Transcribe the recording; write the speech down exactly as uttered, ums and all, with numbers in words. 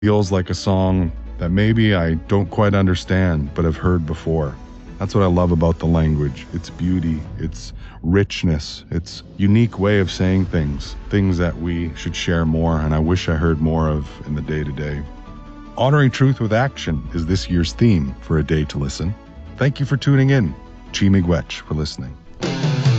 Feels like a song that maybe I don't quite understand, but have heard before. That's what I love about the language. Its beauty, its richness, its unique way of saying things, things that we should share more, and I wish I heard more of in the day-to-day. Honoring truth with action is this year's theme for A Day to Listen. Thank you for tuning in. Chi Miigwech for listening.